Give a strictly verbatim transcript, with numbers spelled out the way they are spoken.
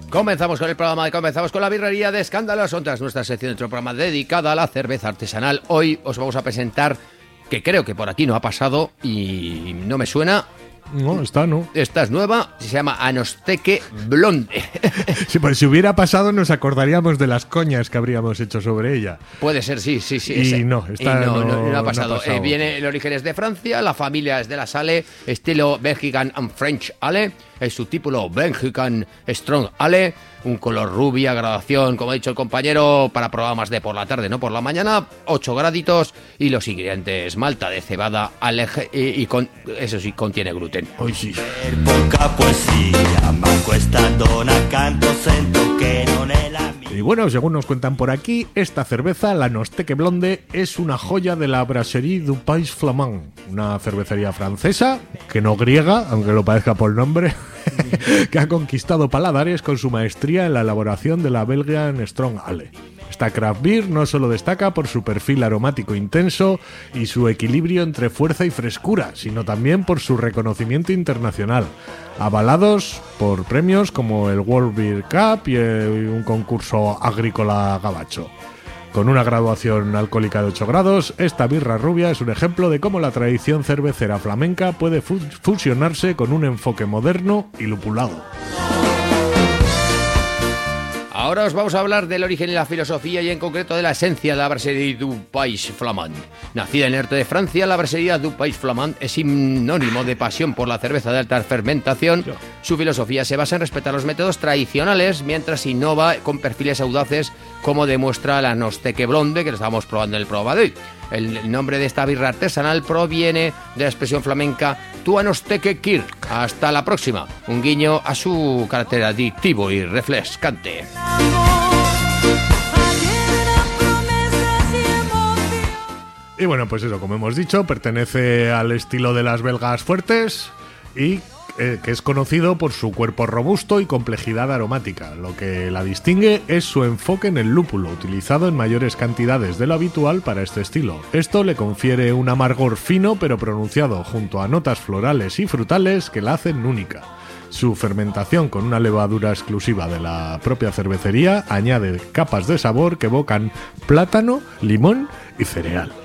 Comenzamos con el programa y comenzamos con la birrería de Escándalos, otras nuestra sección de nuestro programa dedicada a la cerveza artesanal. Hoy os vamos a presentar, que creo que por aquí no ha pasado y no me suena. No, esta no. Esta es nueva, se llama Anosteque Blonde. Sí, pues si hubiera pasado nos acordaríamos de las coñas que habríamos hecho sobre ella. Puede ser, sí, sí, sí. Y ese. no, esta y no, no, no, no ha pasado. no ha pasado. Eh, viene, el origen es de Francia, la familia es de la Salle, estilo Belgian and French Ale, es su título Belgian Strong Ale, un color rubia, gradación, como ha dicho el compañero, para programas de por la tarde, no por la mañana, ocho graditos y los ingredientes malta de cebada, aleje, y, y con, eso sí, contiene gluten. Hoy sí. Per poca poesia, ma questa donna canto sento che non è la mia. Y bueno, según nos cuentan por aquí, esta cerveza, la Anosteque Blonde, es una joya de la Brasserie du Pays Flamand, una cervecería francesa, que no griega, aunque lo parezca por nombre, que ha conquistado paladares con su maestría en la elaboración de la Belgian Strong Ale. Esta craft beer no solo destaca por su perfil aromático intenso y su equilibrio entre fuerza y frescura, sino también por su reconocimiento internacional, avalados por premios como el World Beer Cup y un concurso agrícola gabacho. Con una graduación alcohólica de ocho grados, esta birra rubia es un ejemplo de cómo la tradición cervecera flamenca puede fu- fusionarse con un enfoque moderno y lupulado. Ahora os vamos a hablar del origen y la filosofía y en concreto de la esencia de la Brasserie du Pays Flamand. Nacida en el norte de Francia, la Brasserie du Pays Flamand es sinónimo de pasión por la cerveza de alta fermentación. Su filosofía se basa en respetar los métodos tradicionales mientras innova con perfiles audaces, como demuestra la Anosteque Blonde que lo estábamos probando en el programa de hoy. El nombre de esta birra artesanal proviene de la expresión flamenca Tu Anosteque Kir. Hasta la próxima. Un guiño a su carácter adictivo y refrescante. Y bueno, pues eso, como hemos dicho, pertenece al estilo de las belgas fuertes y eh, que es conocido por su cuerpo robusto y complejidad aromática. Lo que la distingue es su enfoque en el lúpulo, utilizado en mayores cantidades de lo habitual para este estilo. Esto le confiere un amargor fino pero pronunciado, junto a notas florales y frutales que la hacen única. Su fermentación con una levadura exclusiva de la propia cervecería añade capas de sabor que evocan plátano, limón y cereal.